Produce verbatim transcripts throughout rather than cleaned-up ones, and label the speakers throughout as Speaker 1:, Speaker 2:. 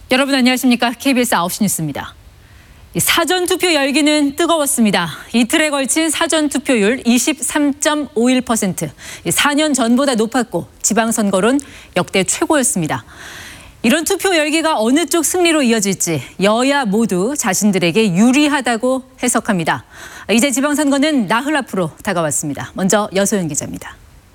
Speaker 1: 여러분 안녕하십니까? 케이비에스 아홉 시 뉴스입니다. 사전투표 열기는 뜨거웠습니다. 이틀에 걸친 사전투표율 이십삼 점 오일 퍼센트, 사 년 전보다 높았고 지방선거론 역대 최고였습니다. 이런 투표 열기가 어느 쪽 승리로 이어질지 여야 모두 자신들에게 유리하다고 해석합니다. 이제 지방선거는 나흘 앞으로 다가왔습니다. 먼저 여소연 기자입니다.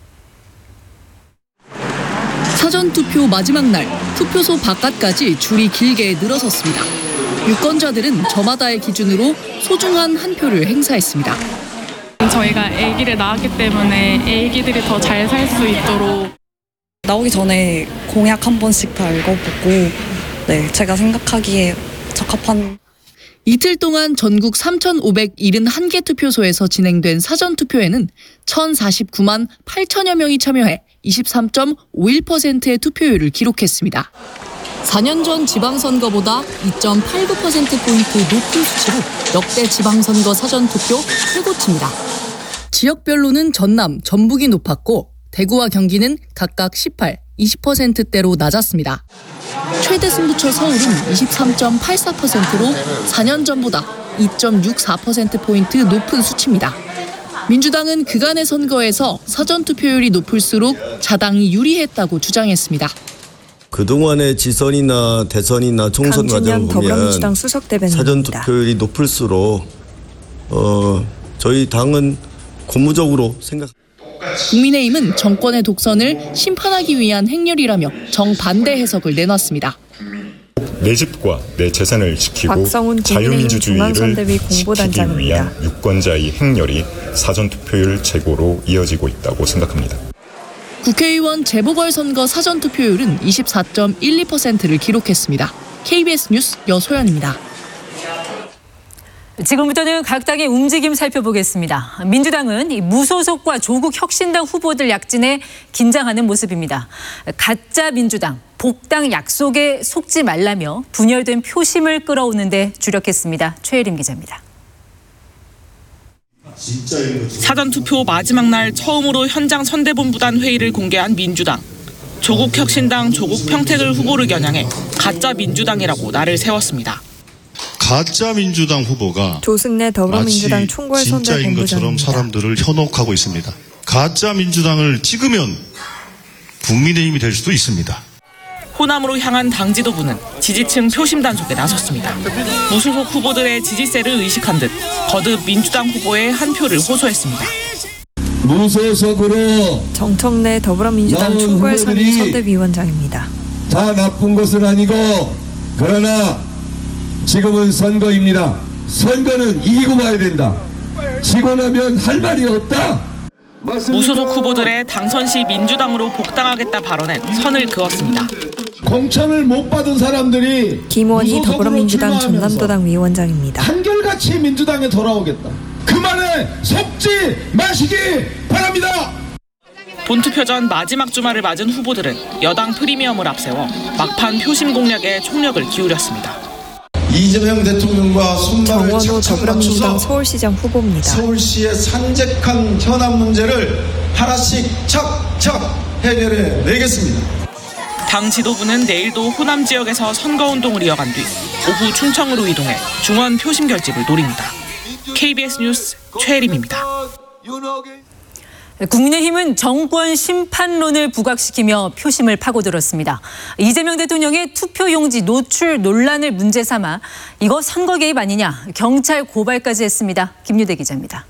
Speaker 2: 사전투표 마지막 날, 투표소 바깥까지 줄이 길게 늘어섰습니다. 유권자들은 저마다의 기준으로 소중한 한 표를 행사했습니다.
Speaker 3: 저희가 아기를 낳았기 때문에 아기들이 더 잘 살 수 있도록
Speaker 4: 나오기 전에 공약 한 번씩 다 읽어보고 네, 제가 생각하기에 적합한
Speaker 2: 이틀 동안 전국 삼천오백칠십일 개 투표소에서 진행된 사전투표에는 천사십구만 팔천여 명이 참여해 이십삼 점 오일 퍼센트의 투표율을 기록했습니다. 사 년 전 지방선거보다 이 점 팔구 퍼센트포인트 높은 수치로 역대 지방선거 사전투표 최고치입니다. 지역별로는 전남, 전북이 높았고 대구와 경기는 각각 십팔, 이십 퍼센트대로 낮았습니다. 최대 승부처 서울은 이십삼 점 팔사 퍼센트로 사 년 전보다 이 점 육사 퍼센트포인트 높은 수치입니다. 민주당은 그간의 선거에서 사전투표율이 높을수록 자당이 유리했다고 주장했습니다.
Speaker 5: 그동안의 지선이나 대선이나 총선 과정을 보면 사전투표율이 높을수록 어, 저희 당은 고무적으로 생각합니다.
Speaker 2: 국민의힘은 정권의 독선을 심판하기 위한 행렬이라며 정반대 해석을 내놨습니다.
Speaker 6: 내 집과 내 재산을 지키고 자유민주주의를 지키기 위한 유권자의 행렬이 사전투표율 제고로 이어지고 있다고 생각합니다.
Speaker 2: 국회의원 재보궐선거 사전투표율은 이십사 점 일이 퍼센트를 기록했습니다. 케이비에스 뉴스 여소연입니다.
Speaker 1: 지금부터는 각 당의 움직임 살펴보겠습니다. 민주당은 무소속과 조국 혁신당 후보들 약진에 긴장하는 모습입니다. 가짜 민주당, 복당 약속에 속지 말라며 분열된 표심을 끌어오는데 주력했습니다. 최혜림 기자입니다.
Speaker 7: 사전투표 마지막 날 처음으로 현장 선대본부단 회의를 공개한 민주당. 조국 혁신당 조국 평택을 후보를 겨냥해 가짜 민주당이라고 날을 세웠습니다.
Speaker 8: 가짜 민주당 후보가
Speaker 9: 조승래 더불어민주당 총괄
Speaker 8: 진짜인 것처럼 사람들을 현혹하고 있습니다. 가짜 민주당을 찍으면 국민의힘이 될 수도 있습니다.
Speaker 7: 호남으로 향한 당 지도부는 지지층 표심 단속에 나섰습니다. 무소속 후보들의 지지세를 의식한 듯 거듭 민주당 후보의 한 표를 호소했습니다.
Speaker 10: 무소속으로
Speaker 9: 정청래 더불어민주당 총괄 선대위원장입니다.
Speaker 10: 다 나쁜 것은 아니고 그러나 지금은 선거입니다. 선거는 이기고 가야 된다. 지고 나면 할 말이 없다.
Speaker 7: 무소속 후보들의 당선 시 민주당으로 복당하겠다 발언엔 선을 그었습니다.
Speaker 10: 공천을 못 받은 사람들이
Speaker 9: 김원희 더불어민주당 전남도당 위원장입니다.
Speaker 10: 한결같이 민주당에 돌아오겠다. 그 말에 속지 마시기 바랍니다.
Speaker 7: 본투표 전 마지막 주말을 맞은 후보들은 여당 프리미엄을 앞세워 막판 표심 공략에 총력을 기울였습니다.
Speaker 11: 이재명 대통령과 손발을
Speaker 9: 정원호 더불어민주당 서울시장 후보입니다.
Speaker 11: 서울시의 산적한 현안 문제를 하나씩 척척 해결해 내겠습니다.
Speaker 7: 당 지도부는 내일도 호남 지역에서 선거운동을 이어간 뒤 오후 충청으로 이동해 중원 표심 결집을 노립니다. 케이비에스 뉴스 최혜림입니다.
Speaker 1: 국민의힘은 정권 심판론을 부각시키며 표심을 파고들었습니다. 이재명 대통령의 투표용지 노출 논란을 문제 삼아 이거 선거 개입 아니냐 경찰 고발까지 했습니다. 김유대 기자입니다.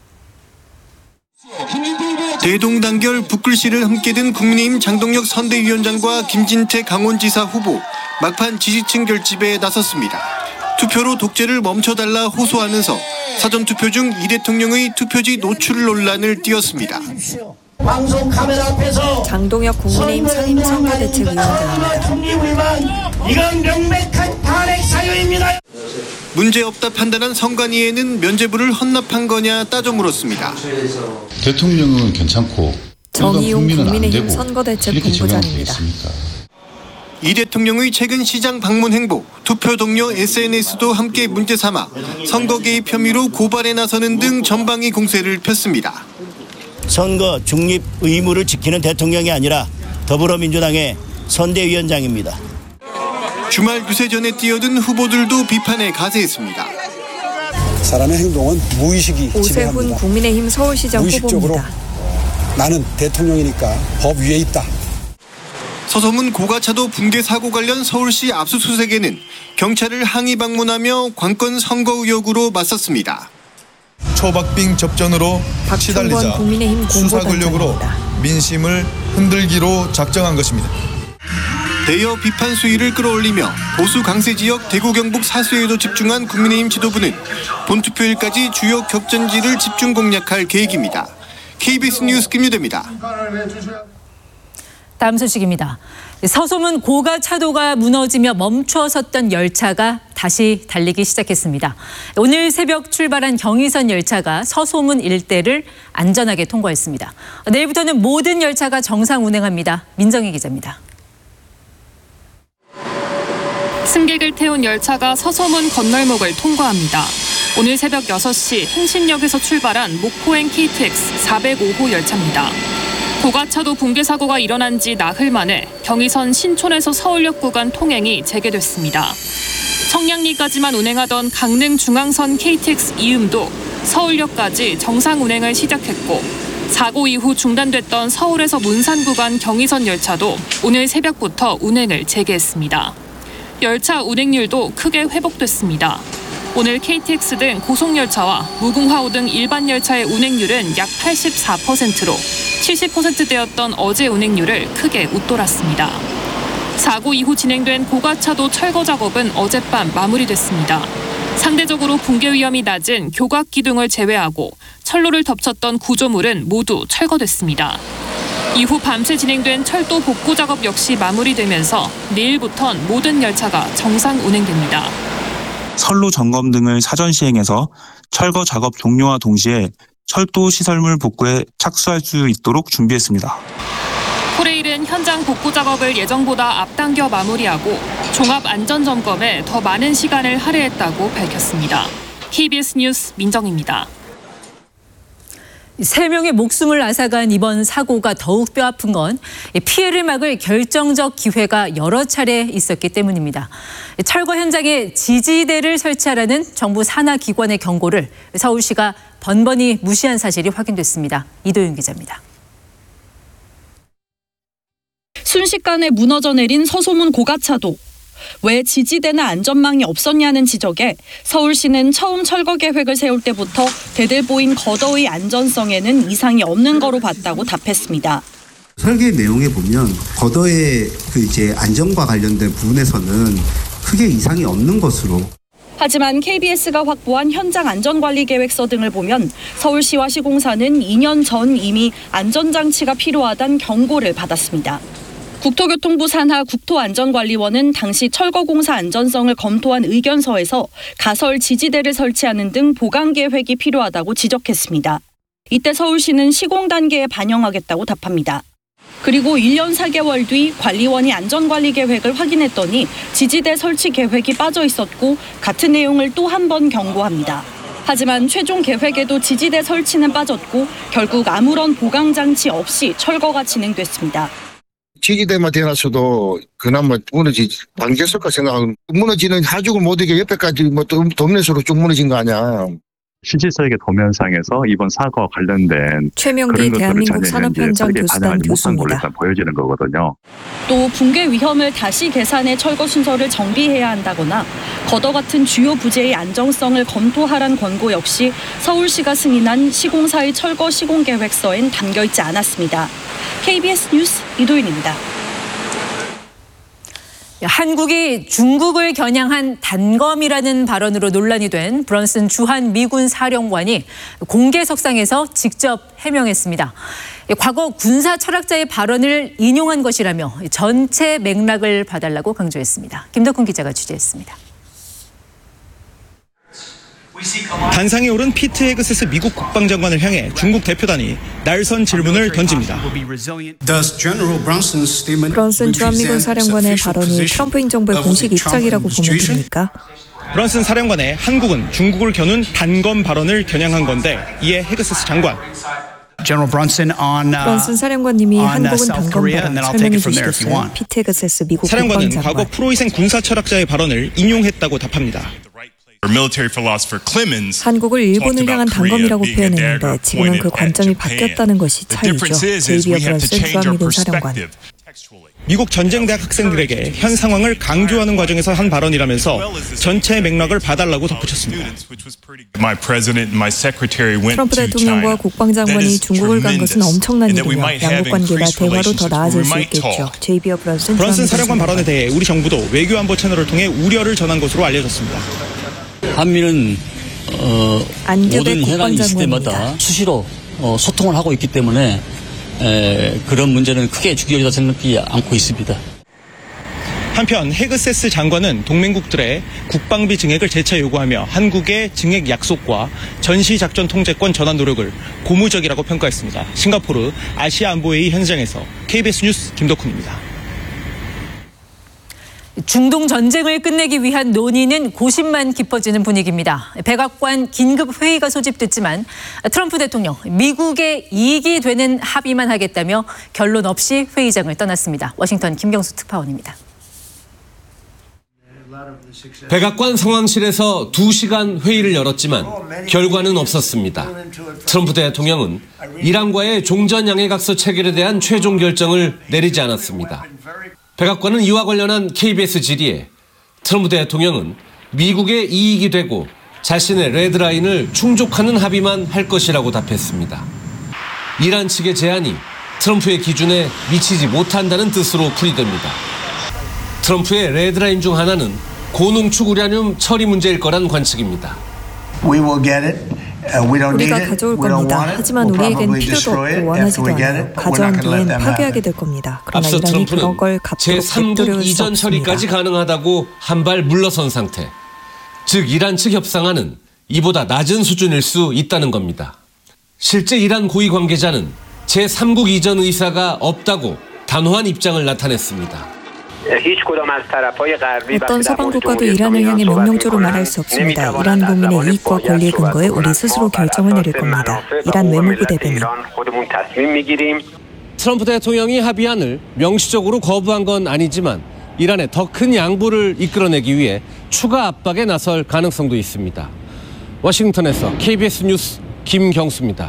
Speaker 12: 대동단결 북글씨를 함께 든 국민의힘 장동혁 선대위원장과 김진태 강원지사 후보 막판 지지층 결집에 나섰습니다. 투표로 독재를 멈춰달라 호소하면서 사전투표 중 이 대통령의 투표지 노출 논란을 띄웠습니다.
Speaker 13: 방송 카메라 앞에서
Speaker 9: 장동혁 국민의힘 상임선거대책위원장입니다.
Speaker 13: 이건 명백한 탄핵 사유입니다.
Speaker 12: 문제없다 판단한 선관위에는 면죄부를 헌납한 거냐 따져 물었습니다.
Speaker 8: 대통령은 괜찮고
Speaker 9: 정의용 국민의힘 선거대책본부장입니다.
Speaker 12: 이 대통령의 최근 시장 방문 행보, 투표 동료 에스엔에스도 함께 문제 삼아 선거 개입 혐의로 고발에 나서는 등 전방위 공세를 폈습니다.
Speaker 14: 선거 중립 의무를 지키는 대통령이 아니라 더불어민주당의 선대위원장입니다.
Speaker 12: 주말 유세 전에 뛰어든 후보들도 비판에 가세했습니다.
Speaker 15: 사람의 행동은 무의식이
Speaker 9: 오세훈
Speaker 15: 지배합니다.
Speaker 9: 국민의힘 서울시장
Speaker 15: 무의식적으로
Speaker 9: 후보입니다.
Speaker 15: 나는 대통령이니까 법 위에 있다.
Speaker 12: 서소문 고가차도 붕괴 사고 관련 서울시 압수수색에는 경찰을 항의 방문하며 관건 선거 의혹으로 맞섰습니다.
Speaker 16: 초박빙 접전으로 시달리자 수사 권력으로 민심을 흔들기로 작정한 것입니다.
Speaker 12: 대여 비판 수위를 끌어올리며 보수 강세 지역 대구 경북 사수에도 집중한 국민의힘 지도부는 본투표일까지 주요 격전지를 집중 공략할 계획입니다. 케이비에스 뉴스 김유대입니다.
Speaker 1: 다음 소식입니다. 서소문 고가차도가 무너지며 멈춰섰던 열차가 다시 달리기 시작했습니다. 오늘 새벽 출발한 경의선 열차가 서소문 일대를 안전하게 통과했습니다. 내일부터는 모든 열차가 정상 운행합니다. 민정희 기자입니다.
Speaker 17: 승객을 태운 열차가 서소문 건널목을 통과합니다. 오늘 새벽 여섯 시 행신역에서 출발한 목포행 케이티엑스 사백오 호 열차입니다. 고가차도 붕괴 사고가 일어난 지 나흘 만에 경의선 신촌에서 서울역 구간 통행이 재개됐습니다. 청량리까지만 운행하던 강릉 중앙선 케이티엑스 이음도 서울역까지 정상 운행을 시작했고 사고 이후 중단됐던 서울에서 문산 구간 경의선 열차도 오늘 새벽부터 운행을 재개했습니다. 열차 운행률도 크게 회복됐습니다. 오늘 케이티엑스 등 고속열차와 무궁화호 등 일반 열차의 운행률은 약 팔십사 퍼센트로 칠십 퍼센트대였던 어제 운행률을 크게 웃돌았습니다. 사고 이후 진행된 고가차도 철거 작업은 어젯밤 마무리됐습니다. 상대적으로 붕괴 위험이 낮은 교각 기둥을 제외하고 철로를 덮쳤던 구조물은 모두 철거됐습니다. 이후 밤새 진행된 철도 복구 작업 역시 마무리되면서 내일부턴 모든 열차가 정상 운행됩니다.
Speaker 18: 선로 점검 등을 사전 시행해서 철거 작업 종료와 동시에 철도 시설물 복구에 착수할 수 있도록 준비했습니다.
Speaker 17: 코레일은 현장 복구 작업을 예정보다 앞당겨 마무리하고 종합 안전 점검에 더 많은 시간을 할애했다고 밝혔습니다. 케이비에스 뉴스 민정입니다.
Speaker 1: 세 명의 목숨을 앗아간 이번 사고가 더욱 뼈아픈 건 피해를 막을 결정적 기회가 여러 차례 있었기 때문입니다. 철거 현장에 지지대를 설치하라는 정부 산하 기관의 경고를 서울시가 번번이 무시한 사실이 확인됐습니다. 이도윤 기자입니다.
Speaker 19: 순식간에 무너져 내린 서소문 고가차도. 왜 지지대나 안전망이 없었냐는 지적에 서울시는 처음 철거 계획을 세울 때부터 대들보인 거더의 안전성에는 이상이 없는 거로 봤다고 답했습니다.
Speaker 20: 설계 내용에 보면 거더의 그 이제 안전과 관련된 부분에서는 크게 이상이 없는 것으로.
Speaker 19: 하지만 케이비에스가 확보한 현장 안전관리 계획서 등을 보면 서울시와 시공사는 이 년 전 이미 안전장치가 필요하다는 경고를 받았습니다. 국토교통부 산하 국토안전관리원은 당시 철거공사 안전성을 검토한 의견서에서 가설 지지대를 설치하는 등 보강 계획이 필요하다고 지적했습니다. 이때 서울시는 시공 단계에 반영하겠다고 답합니다. 그리고 일 년 사 개월 뒤 관리원이 안전관리 계획을 확인했더니 지지대 설치 계획이 빠져 있었고 같은 내용을 또 한 번 경고합니다. 하지만 최종 계획에도 지지대 설치는 빠졌고 결국 아무런 보강 장치 없이 철거가 진행됐습니다.
Speaker 21: 지지대만 대놨어도 그나마 무너지 당겼을까 생각하면 무너지는 하죽을 못하게 옆에까지 뭐 도면에서로 쭉 무너진 거 아니야.
Speaker 22: 실질설계 도면상에서 이번 사고와 관련된
Speaker 9: 최명기 대한민국 산업현장교수단 교수입니다.
Speaker 22: 일단 보여지는 거거든요.
Speaker 19: 또 붕괴 위험을 다시 계산해 철거 순서를 정비해야 한다거나 거더 같은 주요 부재의 안정성을 검토하란 권고 역시 서울시가 승인한 시공사의 철거 시공 계획서엔 담겨 있지 않았습니다. 케이비에스 뉴스 이도윤입니다.
Speaker 1: 한국이 중국을 겨냥한 단검이라는 발언으로 논란이 된 브런슨 주한 미군 사령관이 공개석상에서 직접 해명했습니다. 과거 군사 철학자의 발언을 인용한 것이라며 전체 맥락을 봐달라고 강조했습니다. 김덕훈 기자가 취재했습니다.
Speaker 23: 단상에 오른 피트 헤그세스 미국 국방장관을 향해 중국 대표단이 날선 질문을 던집니다.
Speaker 9: 브런슨 주한미군 사령관의 발언이 트럼프 행정부의 공식 입장이라고 보면 됩니까?
Speaker 23: 브런슨 사령관의 한국은 중국을 겨눈 단검 발언을 겨냥한 건데 이에 헤그세스 장관.
Speaker 3: General Brunson on uh,
Speaker 9: 브런슨 사령관님이
Speaker 3: on, uh,
Speaker 9: 한국은
Speaker 3: South Korea, and then
Speaker 9: 단검가라
Speaker 3: I'll take
Speaker 9: 설명해
Speaker 3: it from there if you
Speaker 9: 주시겠어요?
Speaker 3: want.
Speaker 9: 피트 헤그세스 미국
Speaker 23: 사령관은
Speaker 9: 국방장관.
Speaker 23: 과거 프로이센 군사 철학자의 발언을 인용했다고 답합니다.
Speaker 9: 한국을 일본을 향한 단검이라고 표현했는데 지금은 그 관점이 바뀌었다는 것이 차이죠. 제이비어 브런슨 주한미군 사령관.
Speaker 23: 미국 전쟁대학 학생들에게 현 상황을 강조하는 과정에서 한 발언이라면서 전체 맥락을 봐달라고 덧붙였습니다.
Speaker 9: 트럼프 대통령과 국방장관이 중국을 간 것은 엄청난 일이며 양국 관계가 대화로 더 나아질 수 있겠죠. 제이비어 브런슨
Speaker 23: 브런슨 사령관 발언에 대해 우리 정부도 외교안보 채널을 통해 우려를 전한 것으로 알려졌습니다.
Speaker 4: 한미는 어, 모든 현안이 있을 때마다 수시로 어, 소통을 하고 있기 때문에 에, 그런 문제는 크게 중요하다 생각하지 않고 있습니다.
Speaker 23: 한편 헤그세스 장관은 동맹국들의 국방비 증액을 재차 요구하며 한국의 증액 약속과 전시작전 통제권 전환 노력을 고무적이라고 평가했습니다. 싱가포르 아시아 안보회의 현장에서 케이비에스 뉴스 김덕훈입니다.
Speaker 1: 중동 전쟁을 끝내기 위한 논의는 고심만 깊어지는 분위기입니다. 백악관 긴급 회의가 소집됐지만 트럼프 대통령 미국의 이익이 되는 합의만 하겠다며 결론 없이 회의장을 떠났습니다. 워싱턴 김경수 특파원입니다.
Speaker 5: 백악관 상황실에서 두 시간 회의를 열었지만 결과는 없었습니다. 트럼프 대통령은 이란과의 종전 양해각서 체결에 대한 최종 결정을 내리지 않았습니다. 백악관은 이와 관련한 케이비에스 질의에 트럼프 대통령은 미국의 이익이 되고 자신의 레드라인을 충족하는 합의만 할 것이라고 답했습니다. 이란 측의 제안이 트럼프의 기준에 미치지 못한다는 뜻으로 풀이됩니다. 트럼프의 레드라인 중 하나는 고농축 우라늄 처리 문제일 거란 관측입니다.
Speaker 9: We will get it. 우리가 가져올 겁니다. 하지만 우리에겐 필요도 없고 원하지도 않아요. 가져온 뒤엔 파괴하게 될 겁니다. 그러나
Speaker 5: 앞서
Speaker 9: 이란이 그런
Speaker 5: 트럼프는
Speaker 9: 걸 갚도록
Speaker 5: 제삼국
Speaker 9: 뱉도록 수
Speaker 5: 이전 처리까지
Speaker 9: 없습니다.
Speaker 5: 가능하다고 한 발 물러선 상태. 즉 이란 측 협상안은 이보다 낮은 수준일 수 있다는 겁니다. 실제 이란 고위 관계자는 제삼국 이전 의사가 없다고 단호한 입장을 나타냈습니다.
Speaker 9: 어떤 서방 국가도 이란을 향해 명령조로 말할 수 없습니다. 이란 국민의 이익과 권리에 근거해 우리 스스로 결정을 내릴 겁니다. 이란 외무부 대변인.
Speaker 5: 트럼프 대통령이 합의안을 명시적으로 거부한 건 아니지만 이란에 더 큰 양보를 이끌어내기 위해 추가 압박에 나설 가능성도 있습니다. 워싱턴에서 케이비에스 뉴스 김경수입니다.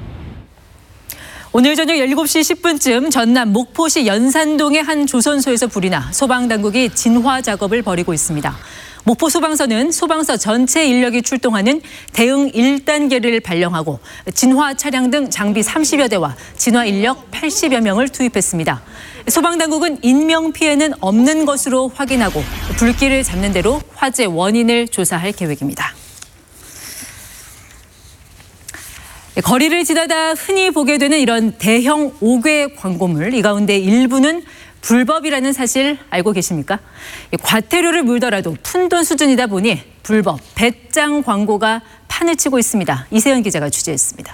Speaker 1: 오늘 저녁 일곱 시 십 분쯤 전남 목포시 연산동의 한 조선소에서 불이 나 소방당국이 진화 작업을 벌이고 있습니다. 목포 소방서는 소방서 전체 인력이 출동하는 대응 일 단계를 발령하고 진화 차량 등 장비 삼십여 대와 진화 인력 팔십여 명을 투입했습니다. 소방당국은 인명피해는 없는 것으로 확인하고 불길을 잡는 대로 화재 원인을 조사할 계획입니다. 거리를 지나다 흔히 보게 되는 이런 대형 옥외 광고물, 이 가운데 일부는 불법이라는 사실 알고 계십니까? 과태료를 물더라도 푼돈 수준이다 보니 불법 배짱 광고가 판을 치고 있습니다. 이세연 기자가 취재했습니다.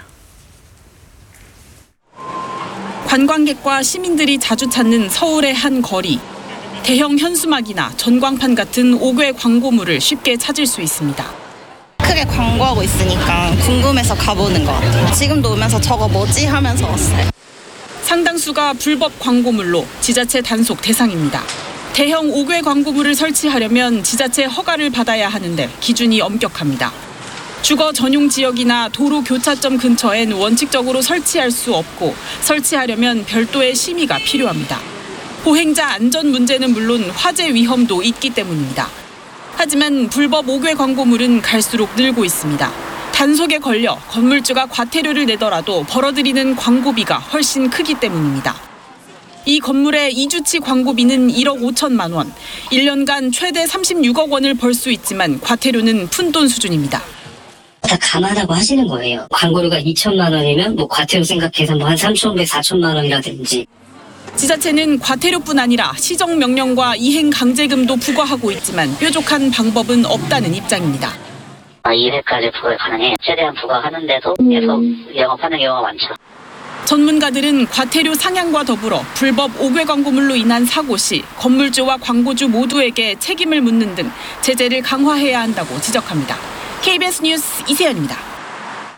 Speaker 19: 관광객과 시민들이 자주 찾는 서울의 한 거리. 대형 현수막이나 전광판 같은 옥외 광고물을 쉽게 찾을 수 있습니다.
Speaker 24: 크게 광고하고 있으니까 궁금해서 가보는 것 같아요. 지금도 오면서 저거 뭐지 하면서 왔어요.
Speaker 19: 상당수가 불법 광고물로 지자체 단속 대상입니다. 대형 옥외 광고물을 설치하려면 지자체 허가를 받아야 하는데 기준이 엄격합니다. 주거 전용 지역이나 도로 교차점 근처엔 원칙적으로 설치할 수 없고 설치하려면 별도의 심의가 필요합니다. 보행자 안전 문제는 물론 화재 위험도 있기 때문입니다. 하지만 불법 옥외 광고물은 갈수록 늘고 있습니다. 단속에 걸려 건물주가 과태료를 내더라도 벌어들이는 광고비가 훨씬 크기 때문입니다. 이 건물의 이 주치 광고비는 일억 오천만 원, 일 년간 최대 삼십육억 원을 벌 수 있지만 과태료는 푼돈 수준입니다.
Speaker 25: 다 감안하고 하시는 거예요. 광고료가 이천만 원이면 뭐 과태료 생각해서 뭐 한 삼천오백, 사천만 원이라든지.
Speaker 19: 지자체는 과태료뿐 아니라 시정명령과 이행 강제금도 부과하고 있지만 뾰족한 방법은 없다는 입장입니다.
Speaker 25: 이 회까지 부과 가능해. 최대한 부과하는데도 계속 영업하는 경우가 많죠.
Speaker 19: 전문가들은 과태료 상향과 더불어 불법 옥외 광고물로 인한 사고 시 건물주와 광고주 모두에게 책임을 묻는 등 제재를 강화해야 한다고 지적합니다. 케이비에스 뉴스 이세연입니다.